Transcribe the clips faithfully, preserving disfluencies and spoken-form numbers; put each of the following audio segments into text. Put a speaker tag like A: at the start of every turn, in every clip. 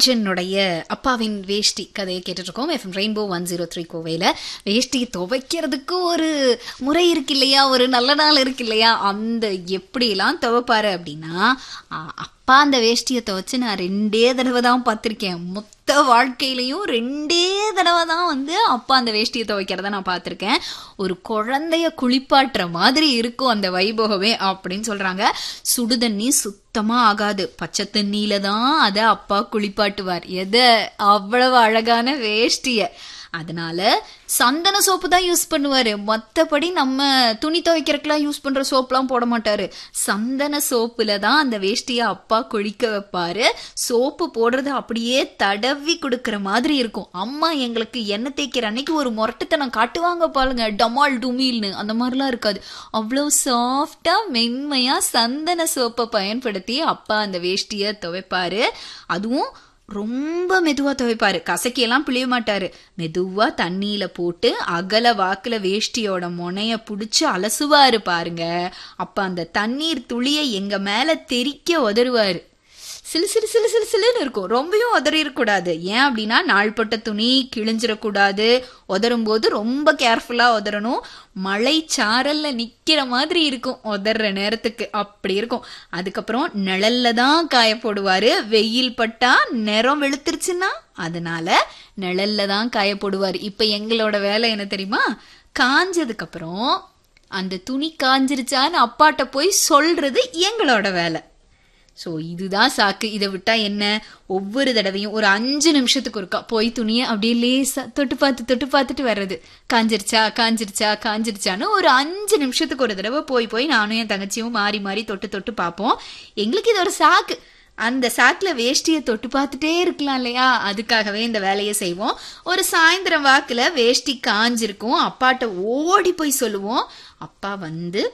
A: நிரஞ்சனுடைய அப்பாவின் வேஷ்டி கதையை கேட்டுட்டு இருக்கோம். FM rainbow one zero three கோவையில் வேஷ்டி துவைக்கிறதுக்கு ஒரு முறை இருக்கு இல்லையா, ஒரு நல்ல நாள் இருக்கு இல்லையா, அந்த எப்படிலாம் துவைப்பாரு அப்படின்னா, அப்பா அந்த வேஷ்டியை துவைச்சு நான் ரெண்டே தடவை தான் பார்த்துருக்கேன். மொத்த வாழ்க்கையிலையும் ரெண்டே தடவை தான் வந்து அப்பா அந்த வேஷ்டியை துவைக்கிறத நான் பார்த்துருக்கேன். ஒரு குழந்தைய குளிப்பாட்டுற மாதிரி இருக்கும் அந்த வைபோகமே அப்படின்னு சொல்றாங்க. சுடுதண்ணி சுத்தமா ஆகாது, பச்சை தண்ணியில தான் அதை அப்பா குளிப்பாட்டுவார். எதை? அவ்வளவு அழகான வேஷ்டிய. அதனால சந்தன சோப்பு தான் யூஸ் பண்ணுவாரு. மற்றபடி நம்ம துணி துவைக்கிறதுக்கெல்லாம் யூஸ் பண்ற சோப்புலாம் போட மாட்டாரு. சந்தன சோப்புல தான் அந்த வேஷ்டியை அப்பா குளிக்க வைப்பாரு. சோப்பு போடுறது அப்படியே தடவி கொடுக்கற மாதிரி இருக்கும். அம்மா எங்களுக்கு எண்ணெய் தேய்க்கிற அன்னைக்கு ஒரு முரட்டுத்தனம் காட்டுவாங்க பாருங்க, டமால் டுமீல்னு. அந்த மாதிரிலாம் இருக்காது. அவ்வளவு சாஃப்டா மென்மையா சந்தன சோப்பை பயன்படுத்தி அப்பா அந்த வேஷ்டியை துவைப்பாரு. அதுவும் ரொம்ப மெதுவா துவைப்பாரு. கசக்கியெல்லாம் பிழிய மாட்டாரு. மெதுவா தண்ணியில போட்டு அகல வாக்குல வேஷ்டியோட முனைய புடிச்சு அலசுவாரு பாருங்க. அப்ப அந்த தண்ணீர் துளியை எங்க மேல தெறிக்க உதறுவாரு. சிலு சிலு சிலு சிலு சிலுன்னு இருக்கும். ரொம்பவும் உதறிடக்கூடாது. ஏன் அப்படின்னா நாள்பட்ட துணி கிழிஞ்சிடக்கூடாது. உதரும் போது ரொம்ப கேர்ஃபுல்லா உதறணும். மழை சாரல்ல நிக்கிற மாதிரி இருக்கும் உதற நேரத்துக்கு, அப்படி இருக்கும். அதுக்கப்புறம் நிழல்ல தான் காய போடுவாரு. வெயில் பட்டா நிறம் வெளுத்துருச்சுன்னா அதனால நிழல்ல தான் காய போடுவாரு. இப்ப எங்களோட வேலை என்ன தெரியுமா? காஞ்சதுக்கு அப்புறம் அந்த துணி காஞ்சிருச்சான்னு அப்பாட்ட போய் சொல்றது எங்களோட வேலை. ஸோ இதுதான் சாக்கு. இதை விட்டா என்ன, ஒவ்வொரு தடவையும் ஒரு அஞ்சு நிமிஷத்துக்கு ஒருக்கா போய் துணியை அப்படியே லேசா தொட்டு பார்த்து தொட்டு பார்த்துட்டு வர்றது. காஞ்சிருச்சா காஞ்சிருச்சா காஞ்சிருச்சான்னு ஒரு அஞ்சு நிமிஷத்துக்கு ஒரு தடவை போய் போய் நானும் என் தங்கச்சியும் மாறி மாறி தொட்டு தொட்டு பார்ப்போம். எங்களுக்கு இது ஒரு சாக்கு. அந்த சாக்குல வேஷ்டியை தொட்டு பார்த்துட்டே இருக்கலாம் இல்லையா, அதுக்காகவே இந்த வேலையை செய்வோம். ஒரு சாயந்தரம் வாக்குல வேஷ்டி காஞ்சிருக்கும். அப்பாட்ட ஓடி போய் சொல்லுவோம். அப்பா வந்து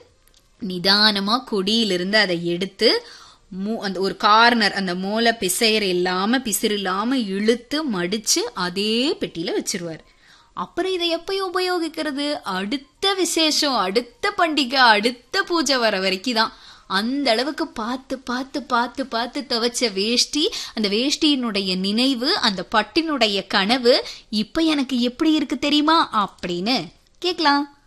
A: நிதானமா கொடியிலிருந்து அதை எடுத்து மூ அந்த ஒரு கார்னர், அந்த மூளை பிசைற இல்லாம பிசிறு இல்லாம இழுத்து மடிச்சு அதே பெட்டியில வச்சிருவாரு. அப்புறம் இதை எப்பயும் உபயோகிக்கிறது? அடுத்த விசேஷம், அடுத்த பண்டிகை, அடுத்த பூஜை வர வரைக்கும் தான். அந்த அளவுக்கு பார்த்து பார்த்து பார்த்து பார்த்து துவைச்ச வேஷ்டி, அந்த வேஷ்டியினுடைய நினைவு, அந்த பட்டினுடைய கனவு இப்ப எனக்கு எப்படி இருக்கு தெரியுமா அப்படின்னு கேட்கலாம்.